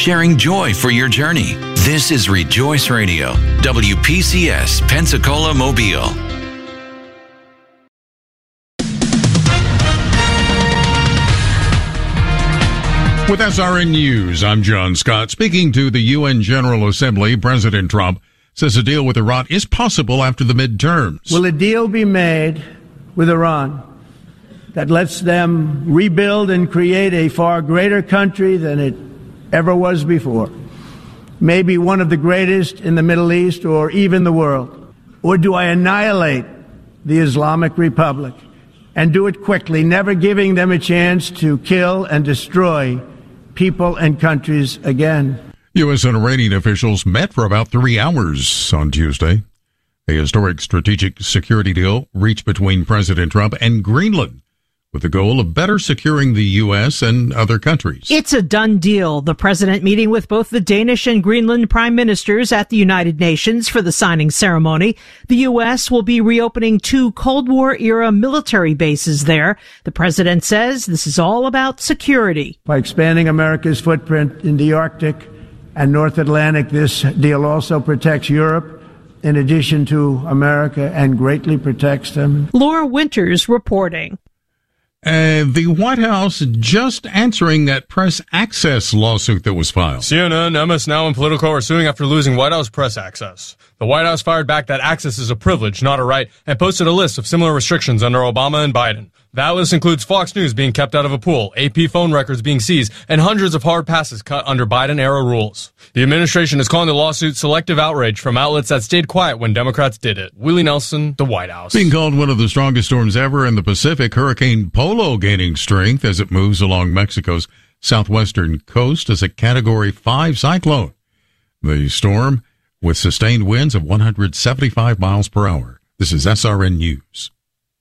sharing joy for your journey. This is Rejoice Radio, WPCS, Pensacola, Mobile. With SRN News, I'm John Scott. Speaking to the UN General Assembly, President Trump says a deal with Iran is possible after the midterms. Will a deal be made with Iran that lets them rebuild and create a far greater country than it ever was before? Maybe one of the greatest in the Middle East or even the world? Or do I annihilate the Islamic Republic and do it quickly, never giving them a chance to kill and destroy people and countries again? U.S. and Iranian officials met for about 3 hours on Tuesday. A historic strategic security deal reached between President Trump and Greenland, with the goal of better securing the U.S. and other countries. It's a done deal. The president meeting with both the Danish and Greenland prime ministers at the United Nations for the signing ceremony. The U.S. will be reopening 2 Cold War-era military bases there. The president says this is all about security. By expanding America's footprint in the Arctic and North Atlantic, this deal also protects Europe in addition to America and greatly protects them. Laura Winters reporting. The White House just answering that press access lawsuit that was filed. CNN, MS Now, and Politico are suing after losing White House press access. The White House fired back that access is a privilege, not a right, and posted a list of similar restrictions under Obama and Biden. That list includes Fox News being kept out of a pool, AP phone records being seized, and hundreds of hard passes cut under Biden-era rules. The administration is calling the lawsuit selective outrage from outlets that stayed quiet when Democrats did it. Willie Nelson, the White House. Being called one of the strongest storms ever in the Pacific, Hurricane Polo gaining strength as it moves along Mexico's southwestern coast as a Category 5 cyclone. The storm with sustained winds of 175 miles per hour. This is SRN News.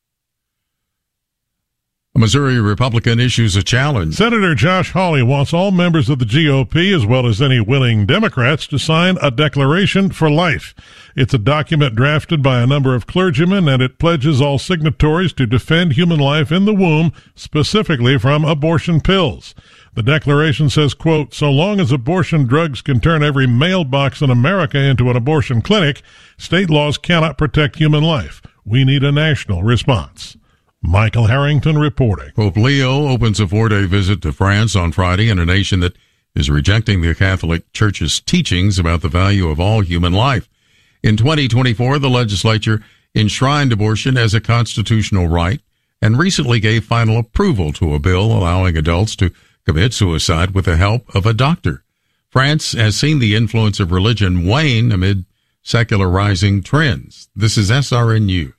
A Missouri Republican issues a challenge. Senator Josh Hawley wants all members of the GOP, as well as any willing Democrats, to sign a Declaration for Life. It's a document drafted by a number of clergymen, and it pledges all signatories to defend human life in the womb, specifically from abortion pills. The declaration says, quote, "So long as abortion drugs can turn every mailbox in America into an abortion clinic, state laws cannot protect human life. We need a national response." Michael Harrington reporting. Pope Leo opens a 4-day visit to France on Friday in a nation that is rejecting the Catholic Church's teachings about the value of all human life. In 2024, the legislature enshrined abortion as a constitutional right and recently gave final approval to a bill allowing adults to commit suicide with the help of a doctor. France has seen the influence of religion wane amid secularizing trends. This is SRN News.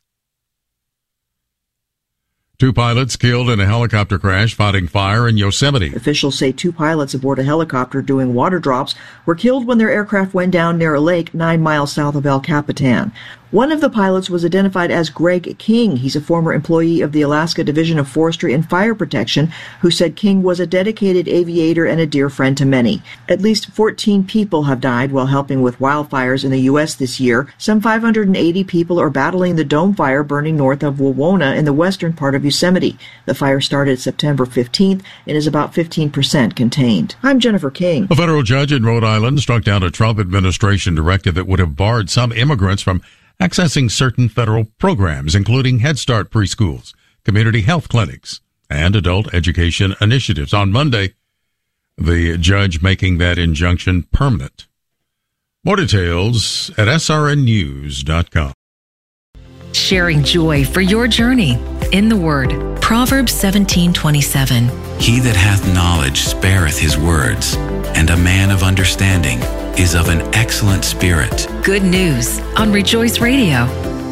2 pilots killed in a helicopter crash fighting fire in Yosemite. Officials say 2 pilots aboard a helicopter doing water drops were killed when their aircraft went down near a lake 9 miles south of El Capitan. One of the pilots was identified as Greg King. He's a former employee of the Alaska Division of Forestry and Fire Protection who said King was a dedicated aviator and a dear friend to many. At least 14 people have died while helping with wildfires in the U.S. this year. Some 580 people are battling the dome fire burning north of Wawona in the western part of Yosemite. The fire started September 15th and is about 15% contained. I'm Jennifer King. A federal judge in Rhode Island struck down a Trump administration directive that would have barred some immigrants from accessing certain federal programs, including Head Start preschools, community health clinics, and adult education initiatives. On Monday, the judge making that injunction permanent. More details at srnnews.com. Sharing joy for your journey in the Word. Proverbs 17:27. He that hath knowledge spareth his words, and a man of understanding is of an excellent spirit. Good news on Rejoice Radio.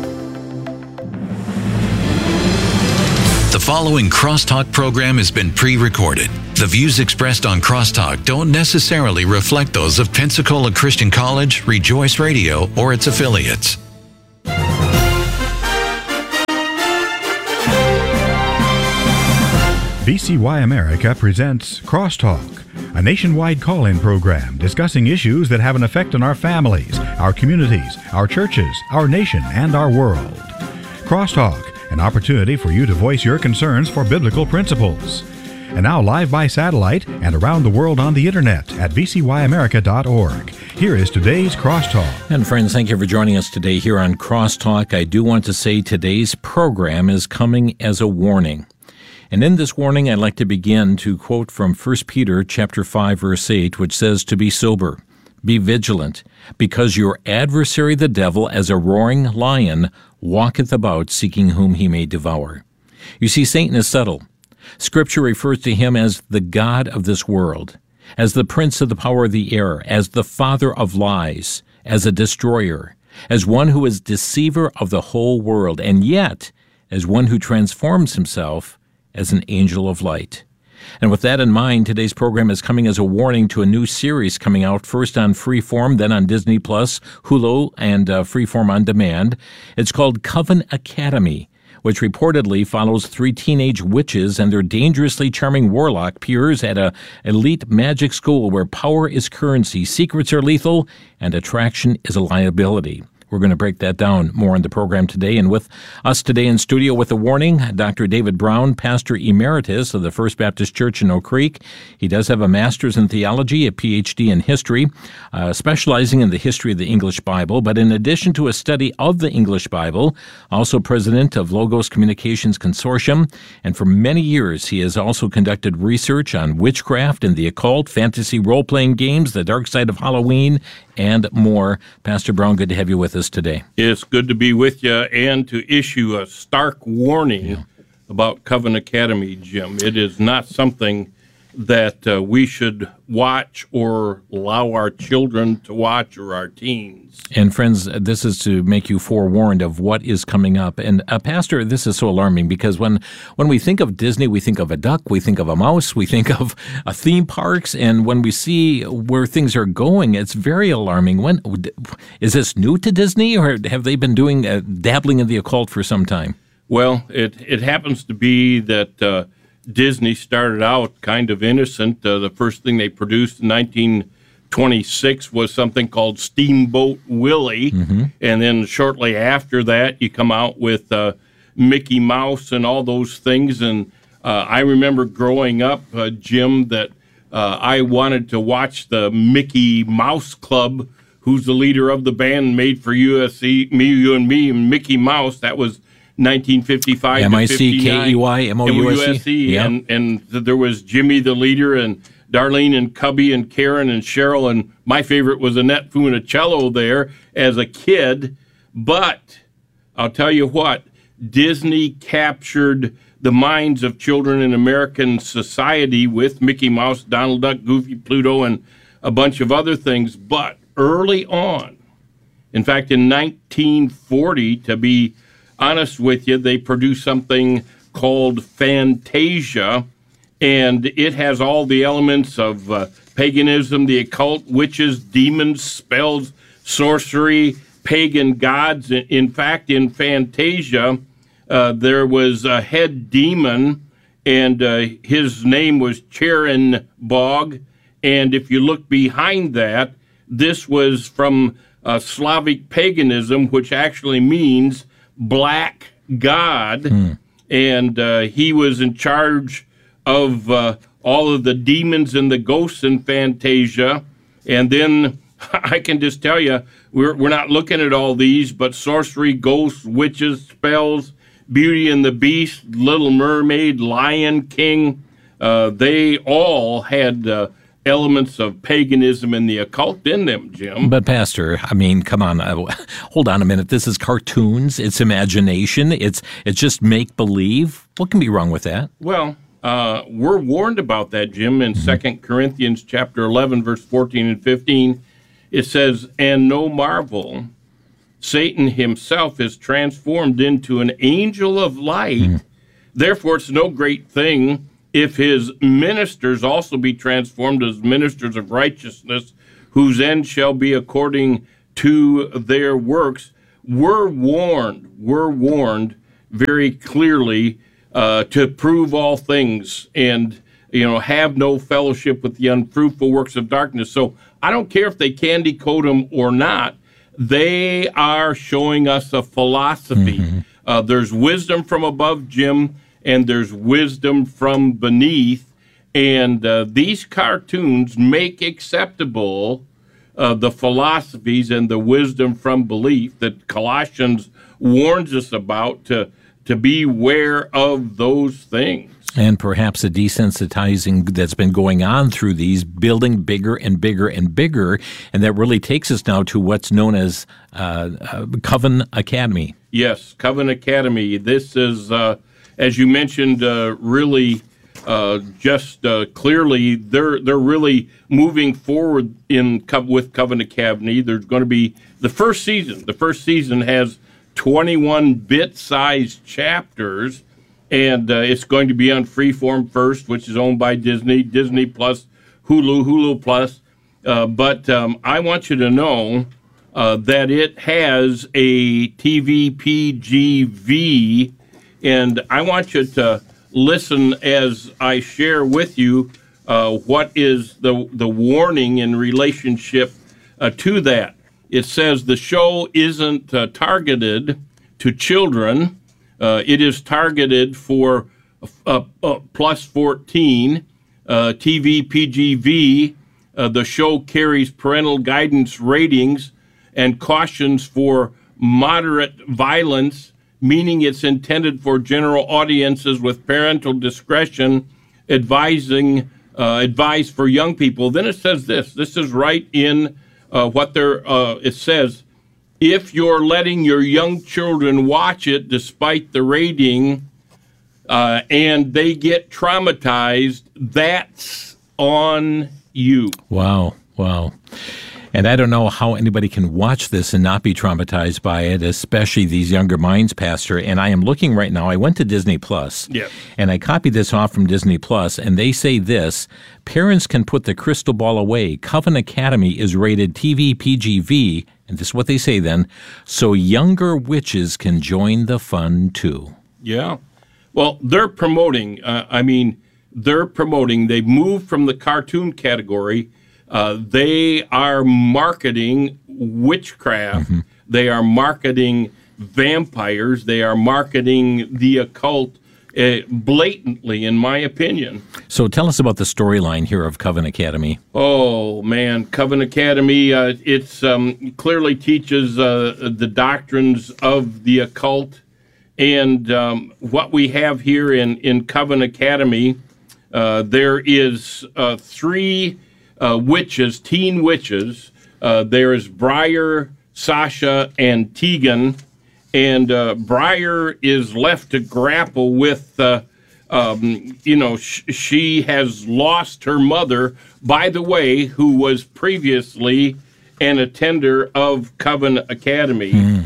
The following Crosstalk program has been pre-recorded. The views expressed on Crosstalk don't necessarily reflect those of Pensacola Christian College, Rejoice Radio, or its affiliates. VCY America presents Crosstalk, a nationwide call-in program discussing issues that have an effect on our families, our communities, our churches, our nation, and our world. Crosstalk, an opportunity for you to voice your concerns for biblical principles. and now live by satellite and around the world on the internet at vcyamerica.org. Here is today's Crosstalk. And friends, thank you for joining us today here on Crosstalk. I do want to say today's program is coming as a warning. And in this warning, I'd like to begin to quote from 1 Peter chapter 5, verse 8, which says, "To be sober, be vigilant, because your adversary the devil, as a roaring lion, walketh about, seeking whom he may devour." You see, Satan is subtle. Scripture refers to him as the god of this world, as the prince of the power of the air, as the father of lies, as a destroyer, as one who is deceiver of the whole world, and yet as one who transforms himself as an angel of light. And with that in mind, today's program is coming as a warning to a new series coming out first on Freeform, then on Disney+, Hulu, and Freeform On Demand. It's called Coven Academy, which reportedly follows 3 teenage witches and their dangerously charming warlock peers at a elite magic school where power is currency, secrets are lethal, and attraction is a liability. We're going to break that down more in the program today. And with us today in studio with a warning, Dr. David Brown, Pastor Emeritus of the First Baptist Church in Oak Creek. He does have a master's in theology, a PhD in history, specializing in the history of the English Bible. But in addition to a study of the English Bible, also president of Logos Communications Consortium. And for many years, he has also conducted research on witchcraft and the occult, fantasy role-playing games, the dark side of Halloween, and more. Pastor Brown, good to have you with us today. It's good to be with you and to issue a stark warning about Coven Academy, Jim. It is not something that we should watch or allow our children to watch or our teens. And friends, this is to make you forewarned of what is coming up. And Pastor, this is so alarming because when we think of Disney, we think of a duck, we think of a mouse, we think of theme parks, and when we see where things are going, it's very alarming. When is this new to Disney, or have they been doing dabbling in the occult for some time? Well, it happens to be that Disney started out kind of innocent. The first thing they produced in 1926 was something called Steamboat Willie. Mm-hmm. And then shortly after that, you come out with Mickey Mouse and all those things. And I remember growing up, Jim, that I wanted to watch the Mickey Mouse Club, who's the leader of the band Made for USC, Me, You, and Me, and Mickey Mouse. That was 1955 M-I-C-K-E-Y-M-O-U-S-E. Yeah. And there was Jimmy the leader and Darlene and Cubby and Karen and Cheryl, and my favorite was Annette Funicello there as a kid. But I'll tell you what, Disney captured the minds of children in American society with Mickey Mouse, Donald Duck, Goofy, Pluto, and a bunch of other things. But early on, in fact, in 1940, to be honest with you, they produced something called Fantasia, and it has all the elements of paganism, the occult, witches, demons, spells, sorcery, pagan gods. In fact, in Fantasia, there was a head demon, and his name was Charon Bog. And if you look behind that, this was from Slavic paganism, which actually means black god, and he was in charge of all of the demons and the ghosts in Fantasia. And then I can just tell you, we're not looking at all these, but sorcery, ghosts, witches, spells, Beauty and the Beast, Little Mermaid, Lion King, they all had elements of paganism and the occult in them, Jim. But Pastor, I mean, come on, hold on a minute. This is cartoons. It's imagination. It's just make-believe. What can be wrong with that? Well, we're warned about that, Jim, in 2 Corinthians chapter 11, verse 14 and 15. It says, "And no marvel, Satan himself is transformed into an angel of light. Therefore, it's no great thing if his ministers also be transformed as ministers of righteousness, whose end shall be according to their works." We're warned very clearly to prove all things and, have no fellowship with the unfruitful works of darkness. So I don't care if they candy coat them or not. They are showing us a philosophy. There's wisdom from above, Jim, and there's wisdom from beneath. And these cartoons make acceptable the philosophies and the wisdom from belief that Colossians warns us about, to beware of those things. And perhaps a desensitizing that's been going on through these, building bigger and bigger and bigger, and that really takes us now to what's known as Coven Academy. Yes, Coven Academy. This is, as you mentioned, really just clearly they're really moving forward with Coven Academy. There's going to be the first season. The first season has 21 bit-sized chapters. And it's going to be on Freeform first, which is owned by Disney, Disney Plus, Hulu Plus. But I want you to know that it has a TVPGV, and I want you to listen as I share with you what is the warning in relationship to that. It says the show isn't targeted to children. It is targeted for plus 14, TV PGV. The show carries parental guidance ratings and cautions for moderate violence, meaning it's intended for general audiences with parental discretion, advised for young people. Then it says this is right in what it says. If you're letting your young children watch it despite the rating and they get traumatized, that's on you. Wow. And I don't know how anybody can watch this and not be traumatized by it, especially these younger minds, Pastor. And I am looking right now. I went to Disney Plus, and I copied this off from Disney Plus, and they say this: parents can put the crystal ball away. Coven Academy is rated TV PGV, and this is what they say then, so younger witches can join the fun too. Yeah. Well, they're promoting. They've moved from the cartoon category. They are marketing witchcraft. Mm-hmm. They are marketing vampires. They are marketing the occult blatantly, in my opinion. So tell us about the storyline here of Coven Academy. Oh, man. Coven Academy, it's clearly teaches the doctrines of the occult. And what we have here in Coven Academy, there is 3 witches, teen witches. There is Briar, Sasha, and Tegan. And Briar is left to grapple with, she has lost her mother, by the way, who was previously an attender of Coven Academy.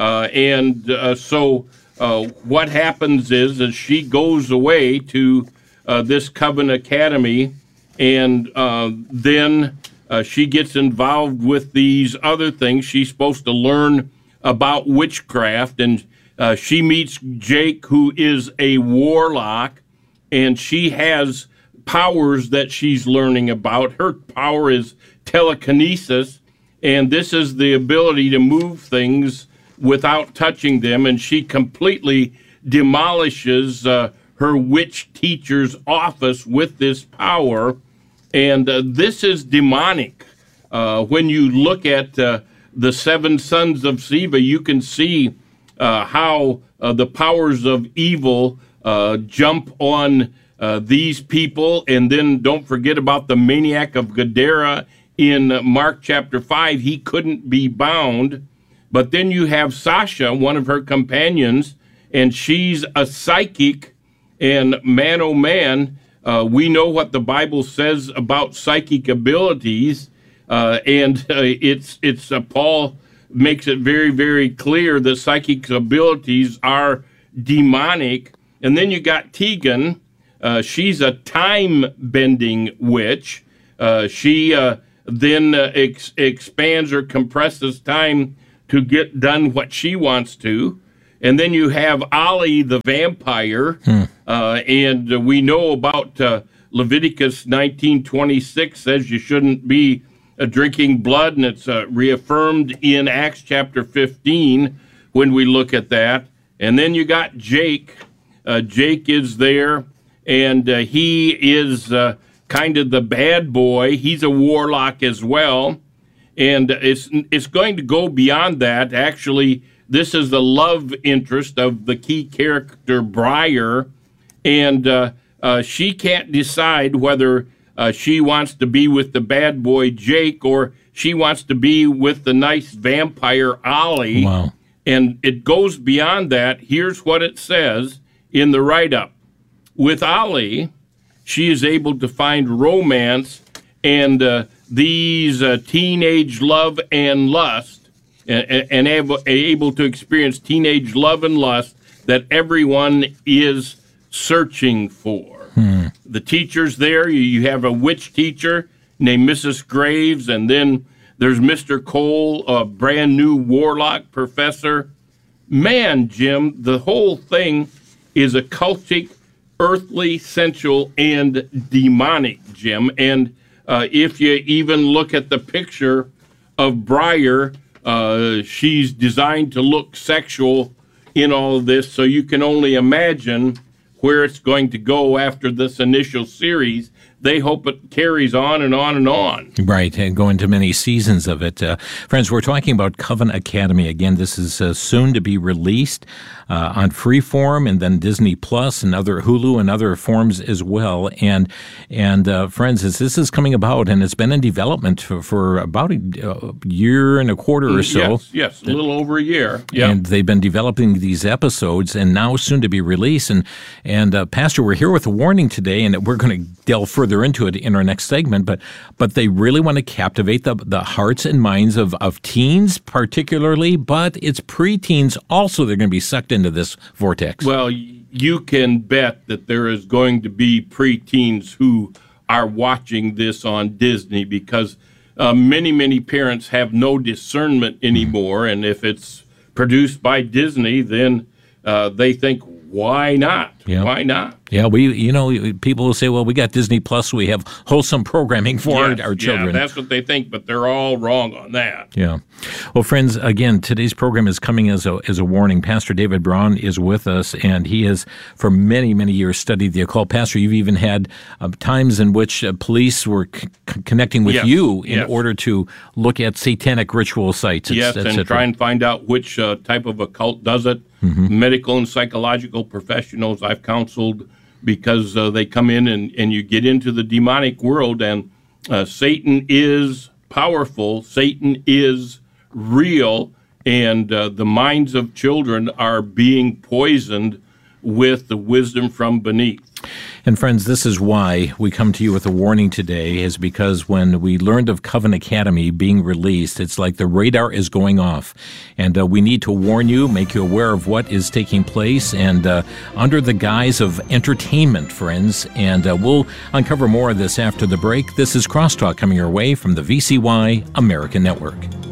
So what happens is she goes away to this Coven Academy, and then she gets involved with these other things. She's supposed to learn about witchcraft, and she meets Jake, who is a warlock, and she has powers that she's learning about. Her power is telekinesis, and this is the ability to move things without touching them, and she completely demolishes her witch teacher's office with this power, and this is demonic. When you look at the 7 sons of Siva, you can see how the powers of evil jump on these people. And then don't forget about the maniac of Gadara in Mark chapter 5. He couldn't be bound. But then you have Sasha, one of her companions, and she's a psychic. And man, oh man, we know what the Bible says about psychic abilities. It's Paul makes it very, very clear that psychic abilities are demonic. And then you got Tegan. She's a time-bending witch. She then expands or compresses time to get done what she wants to. And then you have Ali the vampire. And we know about Leviticus 19:26 says you shouldn't be drinking blood, and it's reaffirmed in Acts chapter 15 when we look at that. And then you got Jake. Jake is there, and he is kind of the bad boy. He's a warlock as well. And it's going to go beyond that. Actually, this is the love interest of the key character, Briar. And she can't decide whether she wants to be with the bad boy, Jake, or she wants to be with the nice vampire, Ollie. Wow. And it goes beyond that. Here's what it says in the write-up. With Ollie, she is able to find romance and these teenage love and lust, and able to experience teenage love and lust that everyone is searching for. The teachers there, you have a witch teacher named Mrs. Graves, and then there's Mr. Cole, a brand new warlock professor. Man, Jim, the whole thing is occultic, earthly, sensual, and demonic, Jim. And if you even look at the picture of Briar, she's designed to look sexual in all of this, so you can only imagine where it's going to go after this initial series. They hope it carries on and on and on. Right, and go into many seasons of it. Friends, we're talking about Coven Academy. Again, this is soon to be released on Freeform and then Disney Plus and other Hulu and other forms as well. And friends, as this is coming about, and it's been in development for about a year and a quarter or so. Yes, a little over a year. Yep. And they've been developing these episodes, and now soon to be released. And Pastor, we're here with a warning today, and we're going to delve further into it in our next segment, but they really want to captivate the hearts and minds of teens particularly, but it's preteens also. They're going to be sucked into this vortex. Well, you can bet that there is going to be preteens who are watching this on Disney, because many parents have no discernment anymore, and if it's produced by Disney, then they think, why not? Yeah. Why not? Yeah, people will say, well, we got Disney Plus, we have wholesome programming for our children. Yeah, that's what they think, but they're all wrong on that. Yeah. Well, friends, again, today's program is coming as a warning. Pastor David Braun is with us, and he has, for many years, studied the occult. Pastor, you've even had times in which police were connecting with you in order to look at satanic ritual sites. And try and find out which type of occult does it. Mm-hmm. Medical and psychological professionals I've counseled, because they come in and you get into the demonic world, and Satan is powerful, Satan is real, and the minds of children are being poisoned with the wisdom from beneath. And friends, this is why we come to you with a warning today, is because when we learned of Coven Academy being released, it's like the radar is going off. And we need to warn you, make you aware of what is taking place, and under the guise of entertainment, friends. And we'll uncover more of this after the break. This is Crosstalk coming your way from the VCY American Network.